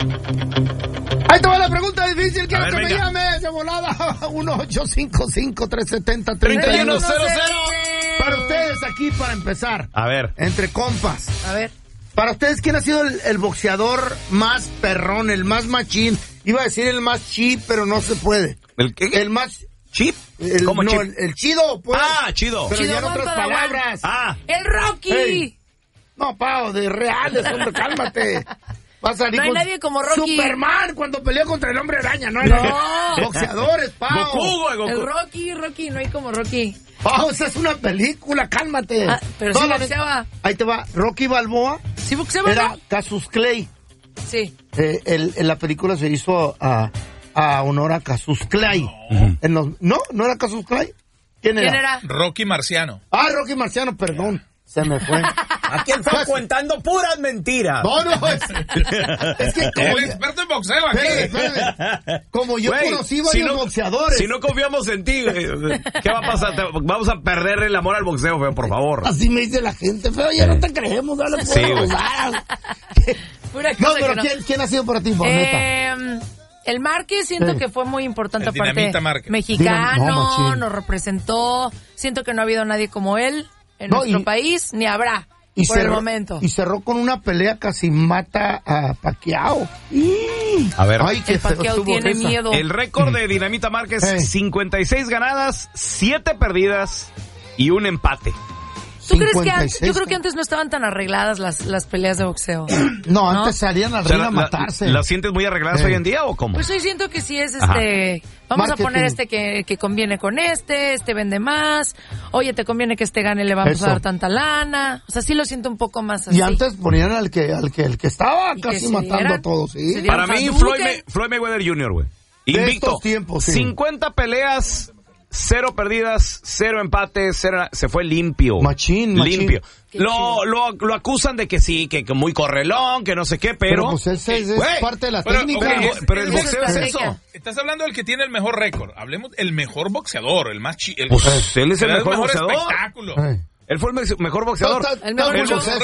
Ahí te va la pregunta difícil. Quiero que me llames de volada. 1-855-370-3100. Para ustedes aquí, para empezar. A ver. Entre compas. A ver. Para ustedes, ¿quién ha sido el boxeador más perrón, el más machín? Iba a decir el más chip, pero no se puede. ¿El qué? El más... ¿Chip? ¿Cómo chip? El chido, pues. Ah, chido. Pero Chido ya en otras Padawan. palabras. Ah. ¡El Rocky! Hey. No, Pau, de reales, hombre, cálmate. Vas a No hay nadie como Rocky. Superman cuando peleó contra el hombre araña, ¿no? Boxeadores, Pau. Goku. El Rocky, no hay como Rocky. Pau, esa es una película, cálmate. Pero sí boxeaba. Ahí te va, Rocky Balboa. ¿Sí boxeaba? Era ¿no? Cassius Clay. Sí. La película se hizo a honor a Cassius Clay. ¿No era Cassius Clay? ¿Quién era? Rocky Marciano. Ah, Rocky Marciano, perdón. Se me fue. Aquí está contando puras mentiras. No, es que como El experto en boxeo aquí. Espérame. Como yo conocí varios si no, boxeadores. Si no confiamos en ti, ¿qué va a pasar? Vamos a perder el amor al boxeo, feo, por favor. Así me dice la gente, feo, ya no te creemos, dale por Sí, güey. Pura No, cosa pero que no. ¿quién ha sido para ti, por neta? El Márquez siento que fue muy importante, El aparte Dinamita Márquez. mexicano, machín. nos representó. Siento que no ha habido nadie como él en nuestro país, ni habrá por el momento. Y cerró con una pelea casi mata a Pacquiao. A ver. Ay, El Pacquiao tiene miedo. El récord de Dinamita Márquez, 56 ganadas, 7 perdidas y un empate. ¿Tú crees que antes? 56? Yo creo que antes no estaban tan arregladas las peleas de boxeo. No, antes salían al ring a matarse. ¿Las sientes muy arregladas hoy en día o cómo? Pues hoy siento que sí es Ajá. Vamos Marketing. a poner que conviene con este vende más. Oye, te conviene que este gane, le vamos Eso. a dar tanta lana. O sea, sí lo siento un poco más así. Y antes ponían al que estaba Y que casi se matando dieran- a todos, se ¿sí? dieran Para mí, Hadouken. Floyd Mayweather Jr., güey. De Invicto. estos tiempos, sí. 50 peleas, 0 perdidas, 0 empates, se fue limpio. Machín. Limpio. Qué Lo acusan de que sí, que muy correlón, que no sé qué, pero Pues ese es güey, parte de la pero, técnica. ok, pero el Esa boxeo es estrategia. eso. Estás hablando del que tiene el mejor récord. Hablemos del mejor boxeador, el más Pues él es el mejor boxeador. espectáculo. Él fue el mejor boxeador. El mejor Los boxeador.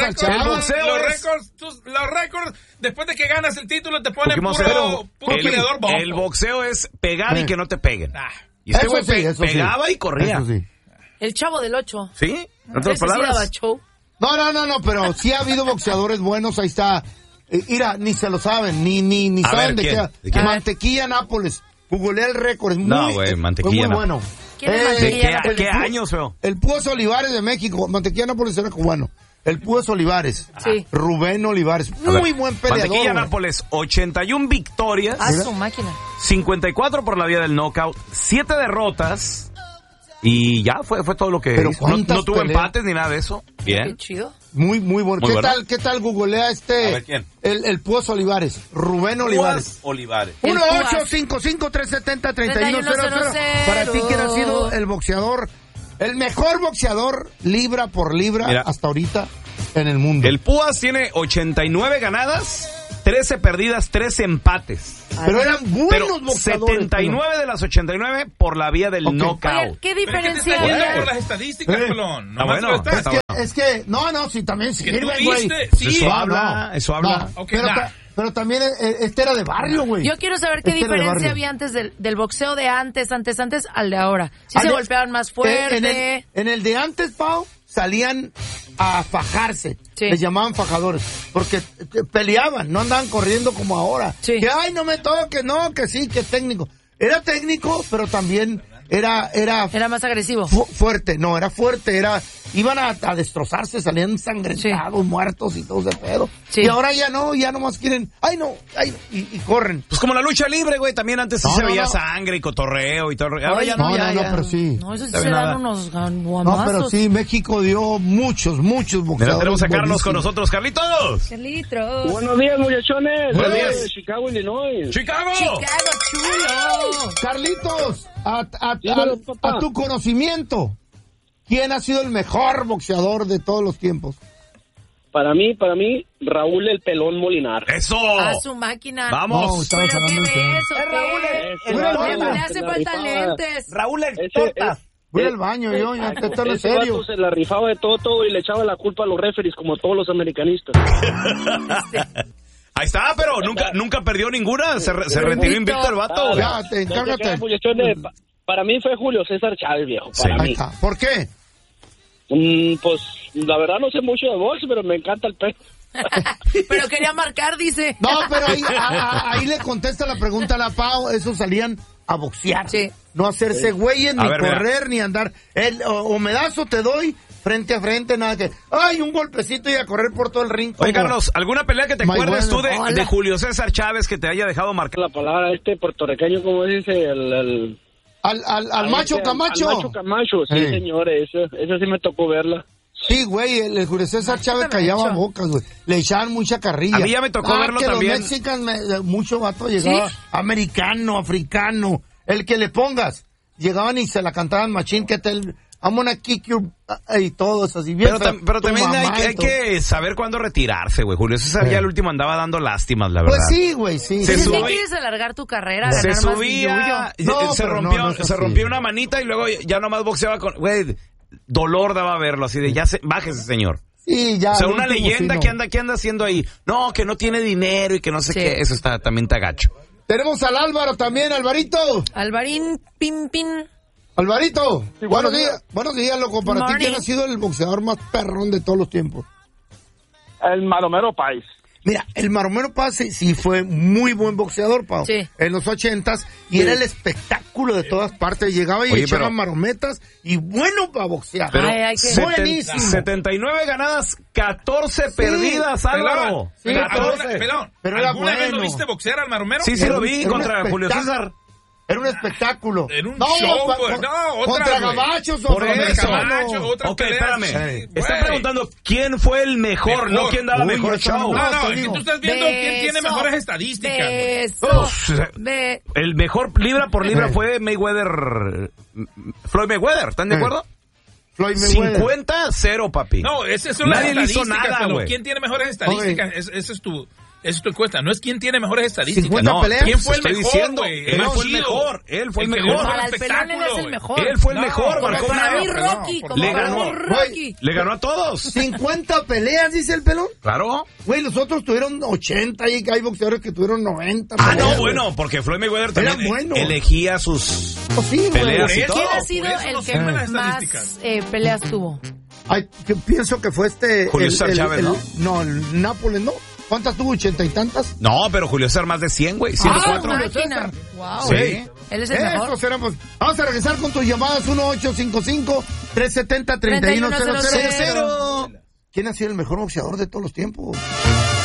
récords, los récords, después de que ganas el título, te ponen Porque puro el, peleador bobo. el boxeo es pegar y que no te peguen. Ah, Y este Eso güey sí, eso sí. pegaba y corría. Eso sí. El Chavo del 8. ¿Sí? En otras Ese sí daba palabras. show. No, pero sí ha habido boxeadores buenos, ahí está. Mira, ni se lo saben, ni A saben ver, de ¿quién? qué. ¿De quién? Mantequilla Nápoles. Googleé el récord, es No, muy, güey, Mantequilla muy no. bueno. ¿Quién es ¿De Mantequilla? qué años, feo? El Púas Olivares de México. Mantequilla Nápoles era cubano. El Púas Olivares. Sí. Rubén Olivares. A ver, Muy buen peleador. Mantequilla güey. Nápoles, 81 victorias, Ah, su máquina. 54 por la vía del knockout, 7 derrotas. Y ya fue todo lo que Pero hizo. ¿cuántas No tuvo peleas? empates ni nada de eso. Qué Bien. chido. Muy bueno. Muy bueno. ¿Qué tal googlea A ver, ¿quién? El Púas Olivares. Rubén Olivares. Olivares. El 1-855-370-3100. Para ti, ¿quién ha sido el boxeador, el mejor boxeador libra por libra Mira. hasta ahorita en el mundo? El Púas tiene 89 ganadas, 13 perdidas, 13 empates. Pero eran buenos Pero boxeadores. 79 de las 89 por la vía del Ok. knockout. Oye, ¿qué pero es que te diferencia estás yendo había? por las estadísticas, Colón. Ah, Nomás bueno, lo estás- está bueno. Es que, no, sí, también Que sirve, tú güey. viste, sí. Eso habla, eso habla. No, Ok, pero, nah. pero también este era de barrio, güey. Yo quiero saber qué Este era de diferencia barrio. había antes del boxeo de antes al de ahora. Si Ah, se de- golpeaban más fuerte. En el de antes, Pau, salían a fajarse. Sí. Les llamaban fajadores. Porque peleaban, no andaban corriendo como ahora. Sí. Que, ay, no me toques, no, que sí, que técnico. Era técnico, pero también era Era más agresivo. fuerte. No, era fuerte, iban a destrozarse, salían ensangrentados, muertos y todo ese pedo. Sí. Y ahora ya nomás quieren, ay, no, y corren. Pues como la lucha libre, güey, también antes sí No, se no, veía no. sangre y cotorreo y todo. Ahora ya no, No, ya, no, ya. pero sí. No, eso sí Sabe se nada. dan unos No, guamazos. pero sí, México dio muchos boxeadores. Mira, tenemos a Carlos buenísimos. con nosotros. ¡Carlitos! Litros. Buenos días, muchachones. Buenos Soy días. de Chicago, Illinois. ¡Chicago! Chicago, chulo. Carlitos, Dímelo, papá. a tu conocimiento, ¿quién ha sido el mejor boxeador de todos los tiempos? Para mí, Raúl el Pelón Molinar. ¡Eso! A su máquina. ¡Vamos! No, estamos ¿Pero qué hablando de ves o Es Raúl qué? el Raúl, No, le el hace la falta rifaba. lentes. Raúl el Ese- Tota. Voy al baño, yo, ya te estoy en Ese serio. vato se la rifaba de todo y le echaba la culpa a los referees como todos los americanistas. Ahí está, pero nunca perdió ninguna. Se retiró invicto el vato. Ya, encárgate. Para mí fue Julio César Chávez, viejo. Para mí. ¿Por qué? Pues la verdad no sé mucho de box, pero me encanta el pelo. Pero quería marcar, dice. No, pero ahí le contesta la pregunta a la Pau. Esos salían a boxear. Sí. No hacerse güeyes, ni correr, ni andar. O me das o te doy frente a frente, nada que. ¡Ay, un golpecito y a correr por todo el ring! Oye, Carlos, ¿alguna pelea que te acuerdes tú de Julio César Chávez que te haya dejado marcar? La palabra puertorriqueño, ¿cómo dice? Al Macho Camacho. Al Macho Camacho, sí, señores. Esa sí me tocó verla. Sí, güey, el Julio César Chávez callaba bocas, güey. Le echaban mucha carrilla. A mí ya me tocó verlo que también. Los mexicanos, mucho vato llegaba, ¿sí? Americano, africano, el que le pongas. Llegaban y se la cantaban machín, que te... I'm gonna kick you, y todo eso así bien. Pero también hay que saber cuándo retirarse, güey. Julio César ya el último andaba dando lástimas, la verdad. Pues sí, güey, sí. Si quieres alargar tu carrera, se ganar subía, más se rompió una manita y luego ya nomás boxeaba con... Güey, dolor daba verlo, así de bájese, señor. Sí, ya. O sea, una leyenda que anda haciendo ahí. No, que no tiene dinero y que no sé qué. Eso también está gacho. Tenemos al Álvaro también, Alvarito. Alvarín Pimpin. Alvarito, sí, buenos días, loco. Para ti, ¿quién ha sido el boxeador más perrón de todos los tiempos? El Maromero Páez. Mira, el Maromero Páez sí fue muy buen boxeador, Pau. Sí. En los 80s, y era el espectáculo de todas partes. Llegaba y echaba marometas, y bueno para boxear. Pero buenísimo. 79 ganadas, 14 perdidas, Álvaro. Sí, 14. Pero ¿alguna vez lo viste boxear al Maromero? Sí, lo vi contra Julio César. Era un espectáculo. En un show, contra gabachos o por eso. Ok, espérame. Está preguntando quién fue el mejor, no quién da la mejor show. No, aquí tú estás viendo quién tiene mejores estadísticas. El mejor libra por libra fue Floyd Mayweather, ¿están de acuerdo? Floyd Mayweather. 50-0, papi. No, esas son las estadísticas. Nadie hizo nada, güey. ¿Quién tiene mejores estadísticas? Eso es tu encuesta. No es quién tiene mejores estadísticas. 50 peleas. ¿Quién fue el mejor, güey? Él fue el mejor. Él fue el mejor. Para el pelón él es el mejor. Él fue el mejor. Para mí Rocky. Le ganó a todos. 50 peleas, dice el pelón. Claro. Güey, los otros tuvieron 80 y hay boxeadores que tuvieron 90. Ah, no, bueno, porque Floyd Mayweather también elegía sus peleas y todo. ¿Quién ha sido el que más peleas tuvo? Ay, yo pienso que fue Julio César Chávez, ¿no? No, el Nápoles, ¿no? ¿Cuántas tuvo? ¿80 y tantas? No, pero Julio César más de 100, güey. 104. Máquina. Wow. Sí. Él es el mejor. Vamos a regresar con tus llamadas 1855-370-3100. ¿Quién ha sido el mejor boxeador de todos los tiempos?